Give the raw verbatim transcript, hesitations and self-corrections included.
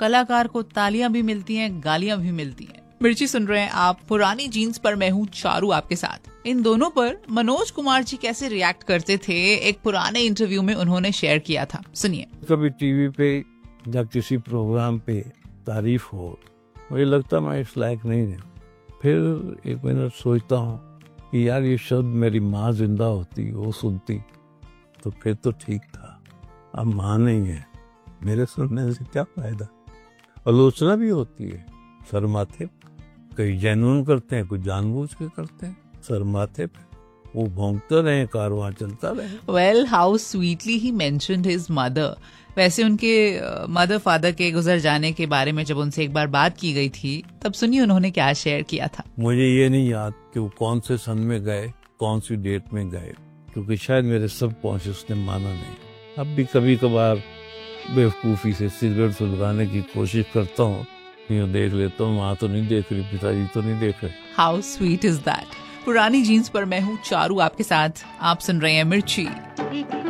कलाकार को तालियां भी मिलती हैं, गालियां भी मिलती हैं। मिर्ची सुन रहे हैं आप पुरानी जीन्स पर, मैं हूँ चारू आपके साथ। इन दोनों पर मनोज कुमार जी कैसे रिएक्ट करते थे, एक पुराने इंटरव्यू में उन्होंने शेयर किया था, सुनिए। कभी टीवी पे या किसी प्रोग्राम पे तारीफ हो, मुझे लगता मैं इस लायक नहीं है। फिर एक मिनट सोचता हूँ कि यार ये शब्द मेरी माँ जिंदा होती, वो सुनती तो फिर तो ठीक था। अब माँ नहीं है, मेरे सुनने से क्या फायदा। आलोचना भी होती है सर माथे, कई जेन्युइन करते हैं, कुछ जानबूझ के करते हैं। सर माथे पे वो भौंकते रहे, कारवां चलता रहे। Well, how sweetly he mentioned his mother. वैसे उनके मदर फादर के गुजर जाने के बारे में जब उनसे एक बार बात की गई थी, तब सुनिए उन्होंने क्या शेयर किया था। मुझे ये नहीं याद कि वो कौन से सन में गए, कौन सी डेट में गए, क्योंकि शायद मेरे सब कॉन्शियस ने माना नहीं। अब भी कभी कभार बेवकूफ़ी से सिगरेट सुलगाने की कोशिश करता हूँ, यूँ देख लेता हूँ, माँ तो नहीं देख रही, पिताजी तो नहीं देख रहे। How sweet is that. पुरानी जीन्स पर मैं हूँ चारू आपके साथ, आप सुन रहे हैं मिर्ची।